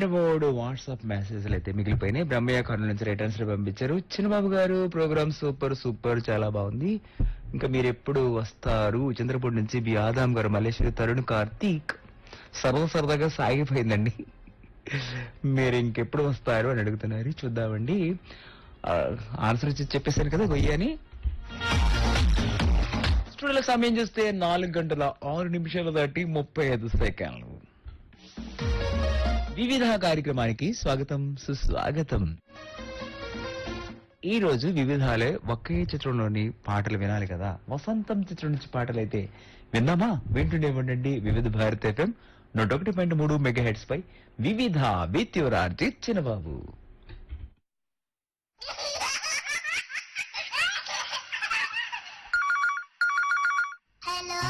మూడు వాట్సాప్ మెసేజ్లు అయితే మిగిలిపోయినాయి. బ్రహ్మయ్య కర్నూలు నుంచి రిటర్న్స్ పంపించారు. చిన్నబాబు గారు ప్రోగ్రామ్ సూపర్ సూపర్ చాలా బాగుంది. ఇంకా మీరు ఎప్పుడు వస్తారు? చంద్రపూడి నుంచి బి ఆదాం గారు, మల్లేశ్వరి, తరుణ్, కార్తీక్. సరదా సరదాగా సాగిపోయిందండి. మీరు ఇంకెప్పుడు వస్తారు అని అడుగుతున్నారు. చూద్దామండి. ఆన్సర్ ఇచ్చి చెప్పేశాను కదా గొయ్యని. స్టూడియోలో సమయం చూస్తే 4:06 దాటి 35 సెకండ్లు. వివిధ కార్యక్రమానికి స్వాగతం సుస్వాగతం. ఈ రోజు వివిధాలే ఒకే చిత్రంలోని పాటలు వినాలి కదా. వసంతం చిత్రం నుంచి పాటలు అయితే విన్నామా? వింటుండే ఉండండి వివిధ భారత్ FM 101.3 మెగాహెర్ట్జ్ పై వివిధ విత్ యువర్ ఆర్జే చిన్నబాబు.